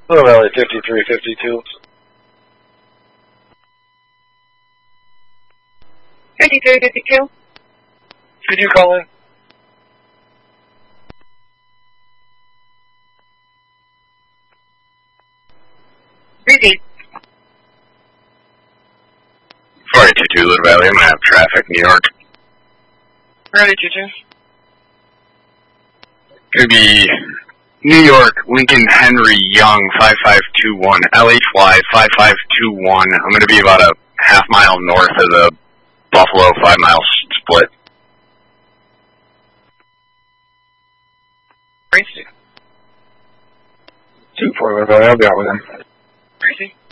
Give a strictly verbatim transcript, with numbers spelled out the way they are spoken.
Little Valley fifty-three fifty-two. fifty-three fifty-two. Could you call in? Repeat. four eight two two Little Valley, I'm going to have traffic, New York. Ready, two two. Could be New York, Lincoln Henry Young, five five two one, L H Y five five two one. I'm going to be about a half mile north of the Buffalo five mile split. Tracy. two four Little Valley, I'll be out with him. Tracy.